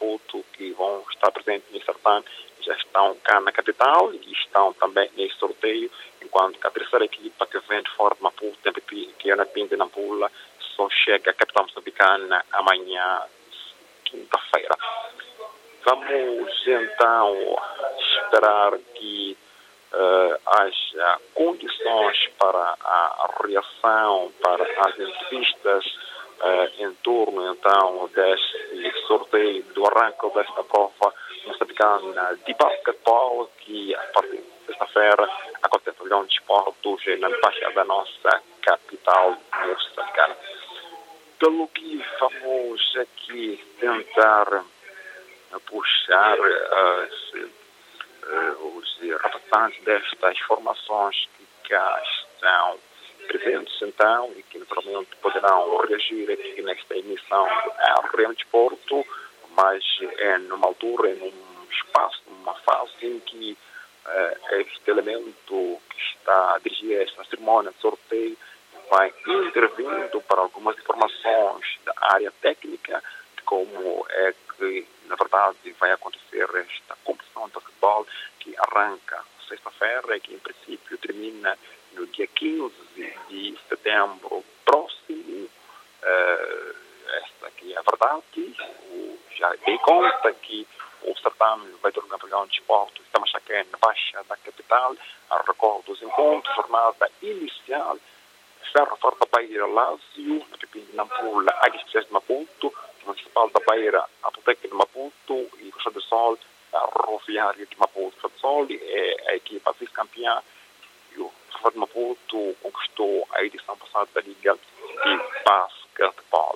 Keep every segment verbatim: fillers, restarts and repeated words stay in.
Maputo que vão estar presentes nesse certame já estão cá na capital e estão também nesse sorteio, enquanto que a terceira equipa que vem de fora de Maputo, que é na Pinta e Nampula, só chega à capital moçambicana amanhã, quinta-feira. Vamos então esperar que uh, haja condições para a reação, para as entrevistas uh, em torno então deste sorteio, do arranque desta prova moçambicana de basquetebol, que a partir de sexta-feira acontece no Pavilhão de Esportes na baixa da nossa capital moçambicana. Pelo que vamos aqui tentar puxar as, uh, os representantes destas formações que cá estão presentes então e que naturalmente poderão reagir aqui nesta emissão do R M Desporto, mas é numa altura, é num espaço, numa fase em que uh, este elemento que está a dirigir esta cerimónia de sorteio vai intervindo para algumas informações da área técnica de como é que, na verdade, vai acontecer esta competição de basquetebol que arranca sexta-feira e que, em princípio, termina no dia quinze de setembro próximo. Uh, esta aqui é a verdade. O, já dei conta que o certame vai ter um campeão de esporte que está aqui na baixa da capital, a recordo dos encontros, jornada inicial, Ferro Forte da Beira, Lázio, na Pepim de Nampula, Águias Especiais de Maputo, Municipal da Beira, Apoteca de Maputo e Costa do Sol, a Rodoviária de Maputo. Costa do Sol é a equipa vice-campeã e o Ferro de Maputo conquistou a edição passada da Liga de Basquetebol.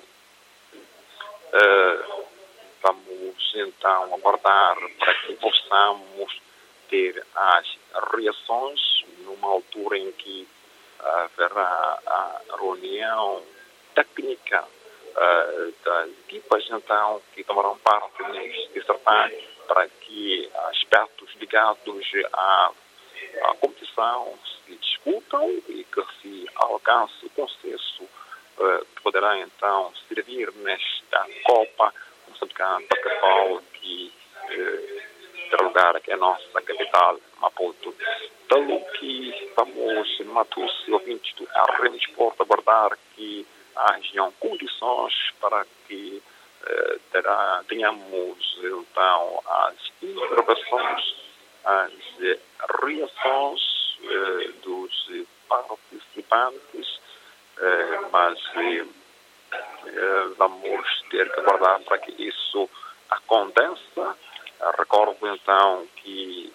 Uh, vamos então aguardar para que possamos ter as reações numa altura em que haverá a reunião técnica uh, das equipas então que tomarão parte neste certame para que aspectos ligados à, à competição se discutam e que se alcance o consenso uh, que poderá então servir nesta Copa Moçambicana de Basquetebol que uh, terá lugar aqui na nossa capital, Maputo. Pelo que vamos, Matos e ouvintes do R M Desporto, aguardar que hajam condições para que eh, terá, tenhamos então as interrogações, as reações eh, dos participantes, eh, mas eh, vamos ter que aguardar para que isso aconteça. Recordo então que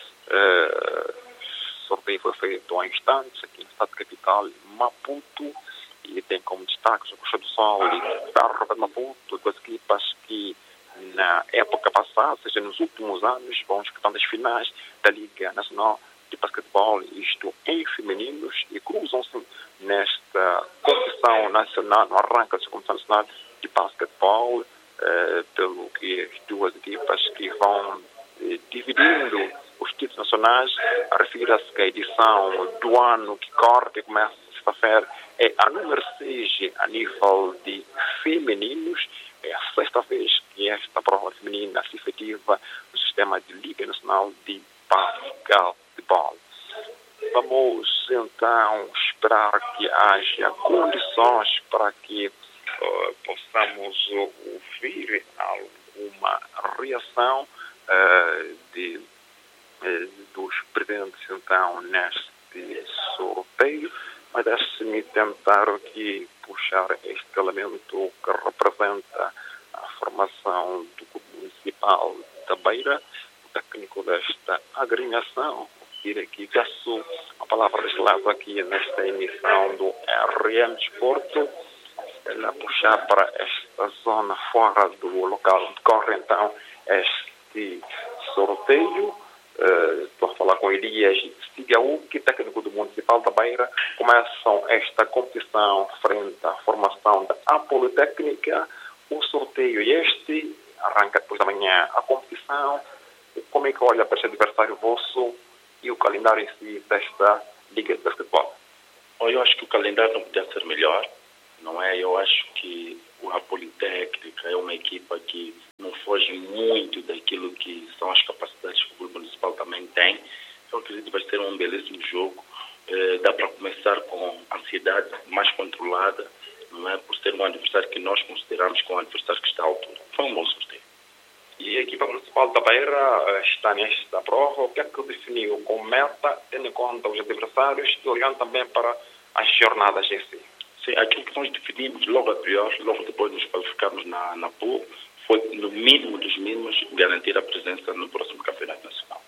uh, o sorteio foi feito há instantes aqui no estado de capital, Maputo, e tem como destaque o Costa do Sol e Ferro de Maputo, duas equipas que na época passada, ou seja, nos últimos anos, vão disputando as finais da Liga Nacional de Basquetebol, isto em femininos, e cruzam-se nesta competição nacional, no arranque da competição nacional de basquetebol. Uh, pelo que as duas equipas que vão uh, dividindo os títulos nacionais, refira-se que a edição do ano que corre, que começa sexta-feira, é a número seis a nível de femininos. É a sexta vez que esta prova feminina se efetiva no sistema de Liga Nacional de Basquetebol. Vamos então esperar que haja condições para que Uh, possamos ouvir alguma reação uh, de, uh, dos presentes então neste sorteio, mas deixe-me tentar aqui puxar este elemento que representa a formação do Clube Municipal da Beira, o técnico desta agremiação, ir aqui, peço a palavra deste lado aqui nesta emissão do R M Desporto, a puxar para esta zona fora do local onde corre então este sorteio. Uh, estou a falar com Elias Sigaú, que é técnico do Municipal da Beira. Começam esta competição frente à formação da Politécnica. O sorteio é este, arranca depois da manhã a competição. Como é que olha para este adversário vosso e o calendário em si desta Liga de Basquetebol? Eu acho que o calendário não podia ser melhor. Não é? Eu acho que a Politécnica é uma equipa que não foi foge muito daquilo que são as capacidades que o Clube Municipal também tem. Eu acredito que vai ser um belíssimo jogo. Eh, dá para começar com ansiedade mais controlada, não é? Por ser um adversário que nós consideramos como um adversário que está à altura. Foi um bom sorteio. E a equipa municipal da Beira está nesta prova. O que é que definiu como meta, tendo em conta os adversários e olhando também para as jornadas em si? Sim, aquilo que nós definimos logo a priori, logo depois de nos qualificarmos na, na P U, foi, no mínimo dos mínimos, garantir a presença no próximo Campeonato Nacional.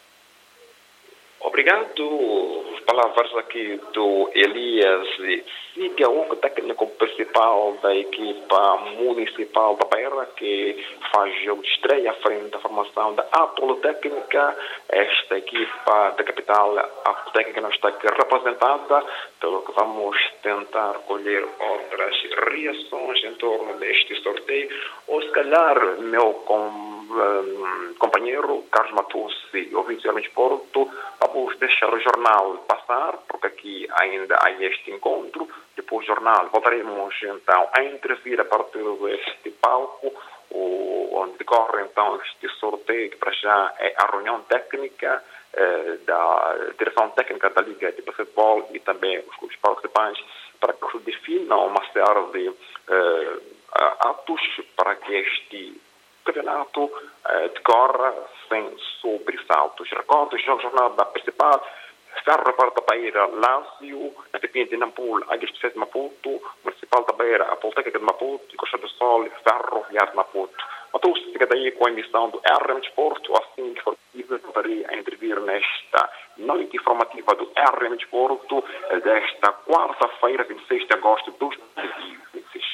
Obrigado. Palavras aqui do Elias. Siga o técnico principal da equipa municipal da Beira, que faz jogo de estreia à frente da formação da Apolo Técnica. Esta equipa da capital, a técnica não está aqui representada, pelo que vamos tentar colher outras reações em torno deste sorteio. Ou se calhar, meu com, um, companheiro Carlos Matussi, ouvinte do Desporto, vamos deixar o jornal passar, porque aqui ainda há este encontro. Depois do jornal voltaremos então a intervir a partir deste palco, onde decorre então este sorteio, que para já é a reunião técnica eh, da direção técnica da Liga de Basquetebol e também os clubes participantes, para que se definam uma série de eh, atos para que este campeonato eh, decorra sem sobressaltos. Recordo, jogo jornada principal, Ferro Reparte da Beira, Lácio, na T P I de Nampula, Águia Especial de Maputo, Municipal da Beira, a Politécnica de Maputo, e Costa do Sol, Ferro Viário de Maputo. Matou-se fica daí com a emissão do R M Desporto, assim que for possível, voltarei a intervir nesta noite informativa do R M Desporto, desta quarta-feira, vinte e seis de agosto de dois mil e vinte e seis.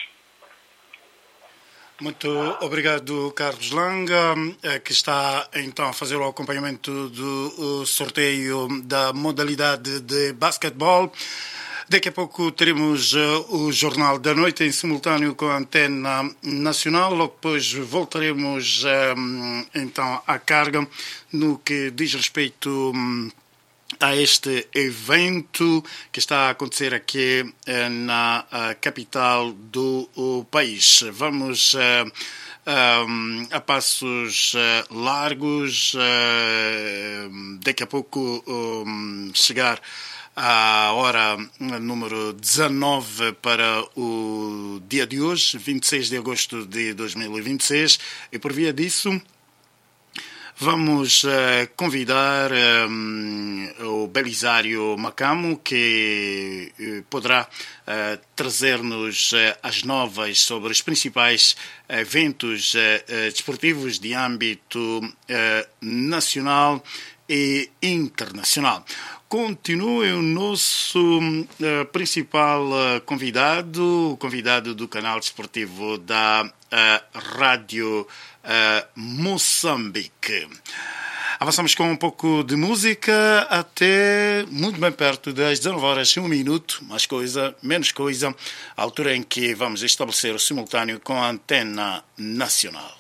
Muito obrigado, Carlos Langa, que está então a fazer o acompanhamento do sorteio da modalidade de basquetebol. Daqui a pouco teremos o Jornal da Noite em simultâneo com a Antena Nacional. Logo depois voltaremos então à carga no que diz respeito a este evento que está a acontecer aqui eh, na uh, capital do uh, país. Vamos uh, um, a passos uh, largos, uh, daqui a pouco um, chegar à hora número dezanove para o dia de hoje, vinte e seis de agosto de dois mil e vinte e seis, e por via disso vamos uh, convidar um, o Belisário Macamo, que uh, poderá uh, trazer-nos uh, as novas sobre os principais eventos uh, uh, desportivos de âmbito uh, nacional e internacional. Continue o nosso uh, principal uh, convidado, o convidado do canal desportivo da uh, Rádio uh, Moçambique. Avançamos com um pouco de música até muito bem perto das dezenove horas e um minuto, mais coisa, menos coisa, a altura em que vamos estabelecer o simultâneo com a Antena Nacional.